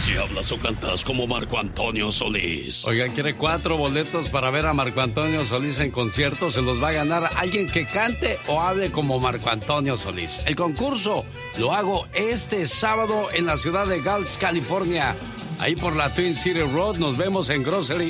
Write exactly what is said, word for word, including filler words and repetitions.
Si hablas o cantas como Marco Antonio Solís. Oiga, quiere cuatro boletos para ver a Marco Antonio Solís en concierto. Se los va a ganar alguien que cante o hable como Marco Antonio Solís. El concurso lo hago este sábado en la ciudad de Gulch, California. Ahí por la Twin City Road. Nos vemos en Grocery